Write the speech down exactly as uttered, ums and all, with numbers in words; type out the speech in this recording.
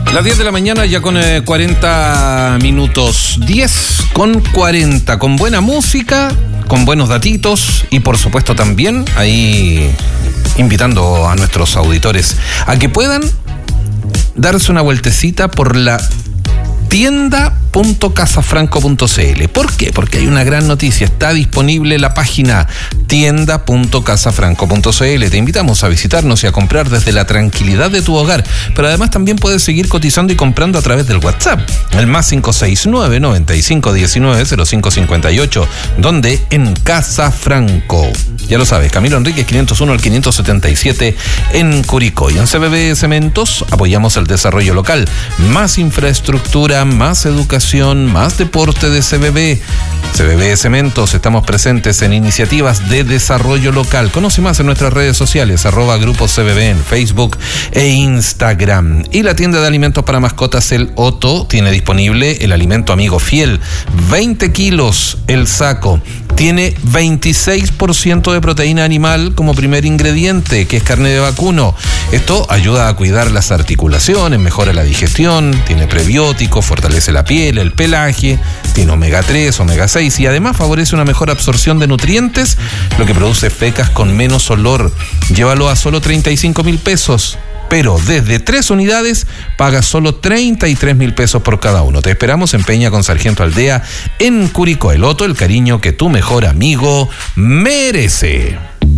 Las diez de la mañana ya con eh, cuarenta minutos, diez con cuarenta, con buena música, con buenos datitos y por supuesto también ahí invitando a nuestros auditores a que puedan darse una vueltecita por la tienda punto casafranco punto cl. ¿Por qué? Porque hay una gran noticia. Está disponible la página tienda punto casafranco punto cl. Te invitamos a visitarnos y a comprar desde la tranquilidad de tu hogar. Pero además también puedes seguir cotizando y comprando a través del WhatsApp. El más cinco seis nueve, noventa y cinco diecinueve, cero cinco cincuenta y ocho. Donde en Casa Franco. Ya lo sabes, Camilo Enríquez quinientos uno al quinientos setenta y siete en Curicó. Y en C B B Cementos apoyamos el desarrollo local. Más infraestructura, más educación, más deporte de C B B. C B B Cementos, estamos presentes en iniciativas de desarrollo local. Conoce más en nuestras redes sociales, arroba Grupo C B B en Facebook e Instagram. Y la tienda de alimentos para mascotas, el Otto, tiene disponible el alimento amigo fiel, veinte kilos el saco. Tiene veintiséis por ciento de proteína animal como primer ingrediente, que es carne de vacuno. Esto ayuda a cuidar las articulaciones, mejora la digestión, tiene prebióticos, fortalece la piel, el pelaje, tiene omega tres, omega seis y además favorece una mejor absorción de nutrientes, lo que produce fecas con menos olor. Llévalo a solo treinta y cinco mil pesos. Pero desde tres unidades pagas solo treinta y tres mil pesos por cada uno. Te esperamos en Peña con Sargento Aldea en Curicó. El Otto, el cariño que tu mejor amigo merece.